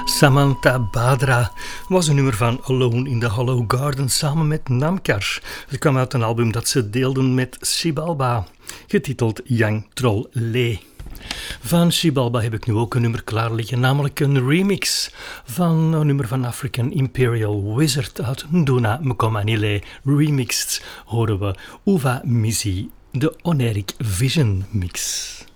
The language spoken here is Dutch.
Samantha Badra was een nummer van Alone in the Hollow Garden samen met Namkar. Het kwam uit een album dat ze deelden met Xibalba, getiteld Young Troll Le. Van Xibalba heb ik nu ook een nummer klaar liggen, namelijk een remix van een nummer van African Imperial Wizard uit Nduna Mkomanile. Remixed horen we Uva Misi, de Oneric Vision mix.